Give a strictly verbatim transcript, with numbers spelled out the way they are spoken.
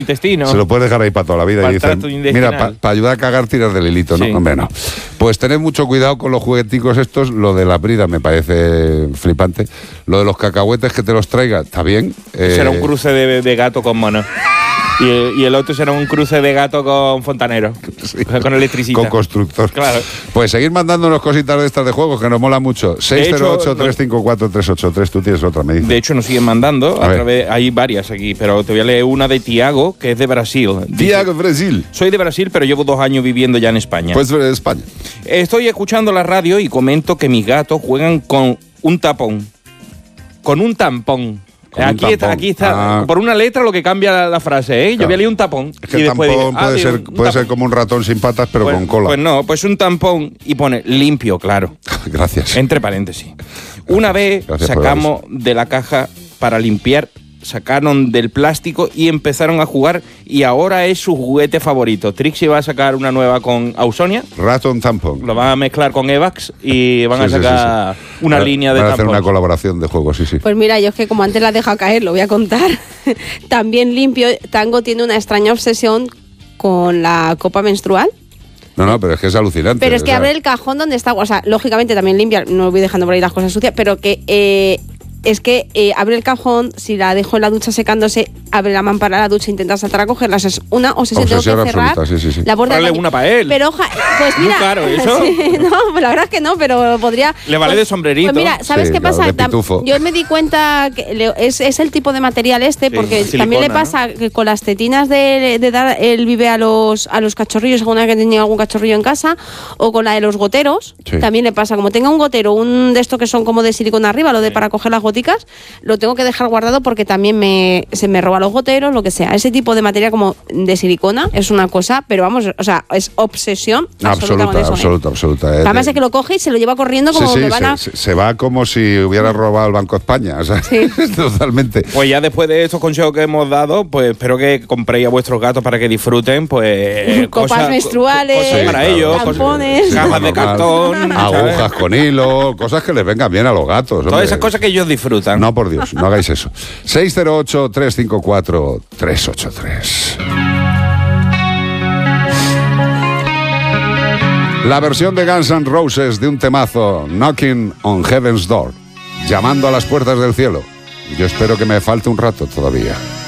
intestino. Se lo puedes dejar ahí para toda la vida y dicen, mira, para pa ayudar a cagar tiras del hilito, ¿no? Sí. Hombre, no. Pues tened mucho cuidado con los jugueticos estos. Lo de la brida me parece flipante. Lo de los cacahuetes que te los traiga, está bien. Eh... Será un cruce de, de gato con mono. Y el, y el otro será un cruce de gato con fontanero, sí. Con electricista. Con constructor. Claro. Pues seguir mandándonos cositas de estas de juegos que nos mola mucho. seis cero ocho, tres cinco cuatro, tres ocho tres. Tú tienes otra, me dices. De hecho, nos siguen mandando. A a través, hay varias aquí, pero te voy a leer una de Tiago, que es de Brasil. Tiago, Brasil. Soy de Brasil, pero llevo dos años viviendo ya en España. Pues de España. Estoy escuchando la radio y comento que mis gatos juegan con un tapón. Con un tampón. Aquí está, aquí está, ah. Por una letra lo que cambia la, la frase, ¿eh? Yo claro. Voy a leer un tapón. Es que y el tampón digo, ah, puede, digo, ser, puede ser como un ratón sin patas, pero pues, con cola. Pues no, pues un tampón y pone limpio, claro. Gracias. Entre paréntesis. Una vez Gracias sacamos de la caja para limpiar, sacaron del plástico y empezaron a jugar y ahora es su juguete favorito. Trixie va a sacar una nueva con Ausonia. Ratón tampón. Lo van a mezclar con Evax y van sí, a sacar sí, sí, sí. una van, línea de van a tampón. hacer una colaboración de juegos, sí, sí. Pues mira, yo es que como antes la he dejado caer, lo voy a contar. También limpio. Tango tiene una extraña obsesión con la copa menstrual. No, no, pero es que es alucinante. Pero es que o sea, abre el cajón donde está, o sea, lógicamente también limpia, no voy dejando por ahí las cosas sucias, pero que eh, es que eh, abre el cajón, si la dejo en la ducha secándose, abre la mampara de la ducha e intenta saltar a cogerla. Es una obsesión, tengo que cerrar absoluta, sí, sí, sí. la puerta. Dale una para él. Pero oja, pues mira, muy caro, ¿eso? Sí, no, la verdad es que no, pero podría. Le vale pues, de sombrerito. Pues mira, ¿sabes sí, qué claro, pasa? de pitufo. Yo me di cuenta que le, es, es el tipo de material este, sí, porque silicona, también le pasa, ¿no?, que con las tetinas de, de dar el bibe a los a los cachorrillos, alguna vez que tenía algún cachorrillo en casa, o con la de los goteros, sí, también le pasa. Como tenga un gotero, un de estos que son como de silicona arriba, lo de sí, para coger las goticas, lo tengo que dejar guardado porque también me, se me roba los goteros, lo que sea. Ese tipo de materia como de silicona es una cosa, pero vamos, o sea, es obsesión absoluta, absoluta con eso, absoluta, ¿eh? absoluta. Eh, Además es que lo coge y se lo lleva corriendo como sí, sí, que van se, a... se, se va como si hubiera robado el Banco de España, o sea, sí, totalmente. Pues ya después de estos consejos que hemos dado, pues espero que compréis a vuestros gatos para que disfruten, pues... copas cosas, menstruales, cosas sí, para claro, ellos, tampones, cajas de cartón, agujas con hilo, cosas que les vengan bien a los gatos. Hombre. Todas esas cosas que ellos disfrutan. No, por Dios, no hagáis eso. seis cero ocho, tres cinco cuatro, tres ocho tres. La versión de Guns N' Roses de un temazo, Knocking on Heaven's Door, llamando a las puertas del cielo. Yo espero que me falte un rato todavía.